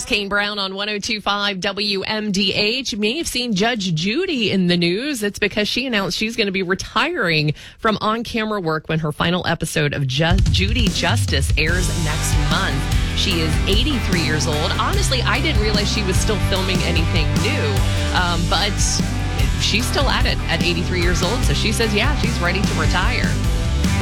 Kane Brown on 102.5 WMDH. You may have seen Judge Judy in the news. It's because she announced she's going to be retiring from on-camera work when her final episode of Judy Justice airs next month. She is 83 years old. Honestly, I didn't realize she was still filming anything new, but she's still at it at 83 years old. So she says, yeah, she's ready to retire.